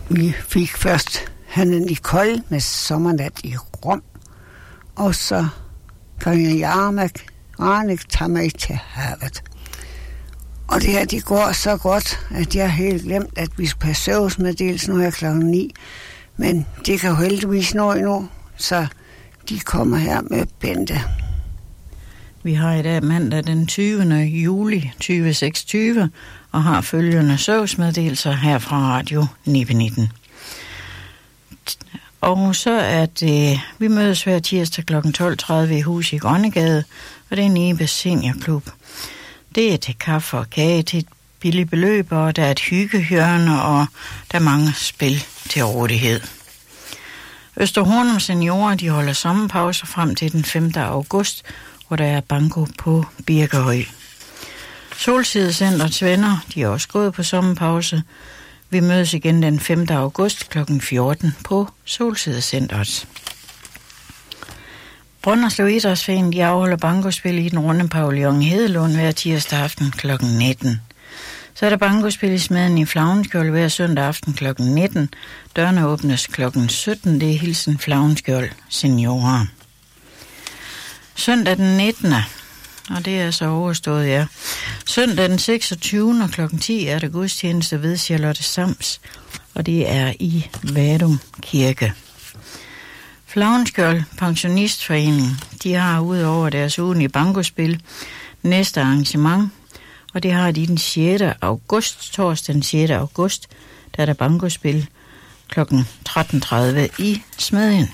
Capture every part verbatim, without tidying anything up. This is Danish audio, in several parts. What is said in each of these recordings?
Vi fik først Hanne Nicole med Sommernat i Rom, og så Karina Jarmak, Ranik tager mig til havet. Og det her, de går så godt, at jeg har helt glemt, at vi skal have søvnsmeddelelse nu her klokken ni. Men det kan jo heldigvis nå endnu, så de kommer her med Bente. Vi har i dag mandag den tyvende juli tyve seksogtyve og har følgende søvnsmeddelelser her fra Radio nitten. Og så er det, vi mødes hver tirsdag klokken tolv tredive i hus i Grønnegade, og det er Nibes Seniorklub. Det er til kaffe og kage til et billigt beløb, og der er et hyggehjørne, og der er mange spil til rådighed. Østerhornum Seniorer, de holder sommerpause frem til den femte august, hvor der er banko på Birkerød. Solsidecentrets venner, de er også gået på sommerpause. Vi mødes igen den femte august klokken fjorten på Solsidecentret. Brønderslev Idrætsforening, de afholder bankospil i den runde pavillon Hedelund hver tirsdag aften klokken nitten. Så er der bankospil i Smeden i Flagenskjold hver søndag aften klokken nitten. Dørene åbnes klokken sytten. Det er hilsen Flagenskjold Seniorer. Søndag den nittende og det er så overstået, ja. Søndag den seksogtyvende klokken ti er der gudstjeneste ved Charlotte Sams, og det er i Vadum Kirke. Flagenskjold Pensionistforening, de har udover deres ugenlige bankospil næste arrangement, og det har de den sjette august, torsdag den sjette august, der er der bankospil klokken tretten tredive i Smedjen.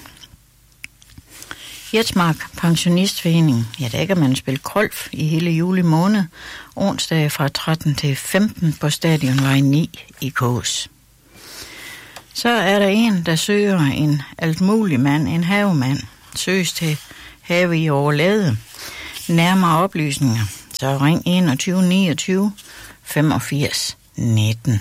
Jetsmark Pensionistforening, ja, der kan man spille golf i hele juli måned, onsdag fra tretten til femten på Stadionvej ni i Kås. Så er der en, der søger en altmulig mand, en havemand, søges til have i Overlade. Nærmere oplysninger, så ring enogtyve niogtyve femogfirs nitten.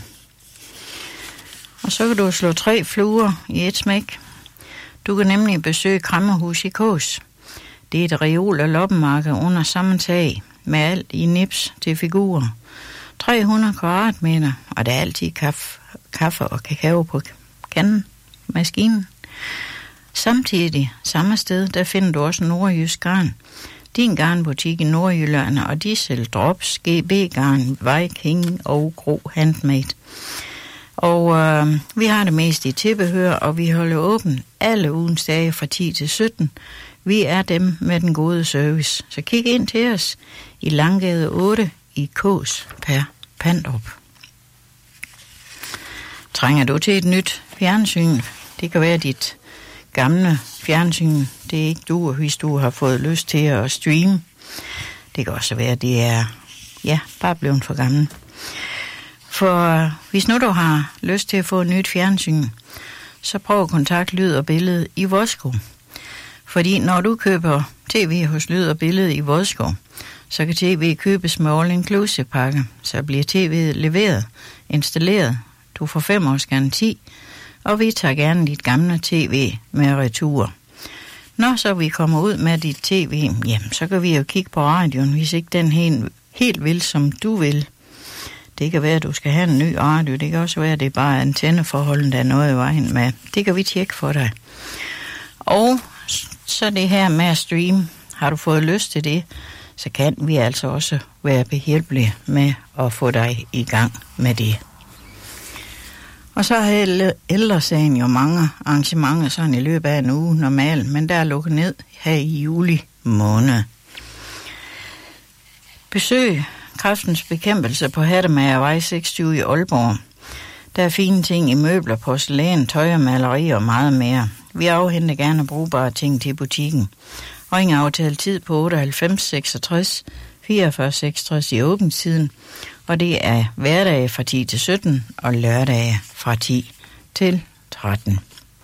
Og så kan du slå tre fluer i et smæk. Du kan nemlig besøge Kræmmerhus i Kås. Det er et reol- og loppemarked under samme tag, med alt i nips til figurer. tre hundrede kvadratmeter, og der er altid kaffe, kaffe og kakao på kanden, maskinen. Samtidig, samme sted, der finder du også nordjysk garn. Din garnbutik i Nordjylland, og de sælger drops, G B-garn, Viking og Gro Handmade. Og øh, vi har det mest i tilbehør, og vi holder åben alle ugens dage fra ti til sytten. Vi er dem med den gode service. Så kig ind til os i Langgade otte i Kås per Pandrup. Trænger du til et nyt fjernsyn? Det kan være dit gamle fjernsyn. Det er ikke du, hvis du har fået lyst til at streame. Det kan også være, at det er ja, bare blevet for gammel. For hvis nu du har lyst til at få et nyt fjernsyn, så prøv at kontakte Lyd og Billede i Vodskov. Fordi når du køber tv hos Lyd og Billede i Vodskov, så kan tv købes med all-inclusive pakke. Så bliver tv'et leveret, installeret. Du får fem års garanti, og vi tager gerne dit gamle tv med retur. Når så vi kommer ud med dit tv, jamen, så kan vi jo kigge på radioen, hvis ikke den helt, helt vil, som du vil. Det kan være, at du skal have en ny radio. Det kan også være, at det er bare antenneforholdet, der er noget i vejen med. Det kan vi tjekke for dig. Og så det her med at streame. Har du fået lyst til det, så kan vi altså også være behjælpelige med at få dig i gang med det. Og så har Ældresagen jo mange arrangementer sådan i løbet af en uge normalt, men der er lukket ned her i juli måned. Besøg Kræftens Bekæmpelse på Hattemagervej seksogtyve i Aalborg. Der er fine ting i møbler, porcelæn, tøj og maleri og meget mere. Vi afhenter gerne brugbare ting til butikken. Ring aftale tid på otteoghalvfems seksogtres fireogfyrre seksogtres i åbningstiden, og det er hverdage fra ti til sytten og lørdage fra ti til tretten.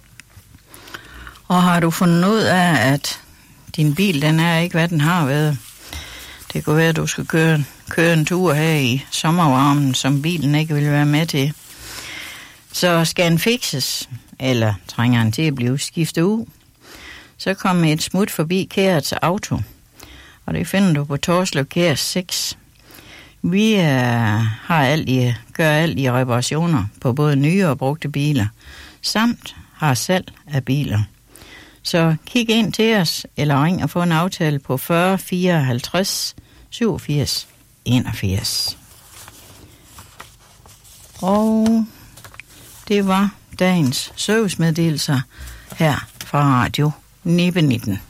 Og har du fundet ud af, at din bil den er ikke, hvad den har været? Det kunne være, at du skal køre, køre en tur her i sommervarmen, som bilen ikke vil være med til. Så skal den fikses, eller trænger den til at blive skiftet ud, så kom et smut forbi Kærets Auto, og det finder du på Torslev Kærs seks. Vi øh, har alt i, gør alt i reparationer på både nye og brugte biler, samt har salg af biler. Så kig ind til os, eller ring og få en aftale på fyrre fireoghalvtreds syvogfirs enogfirs. Og det var dagens servicemeddelelser her fra Radio Nibe nitten.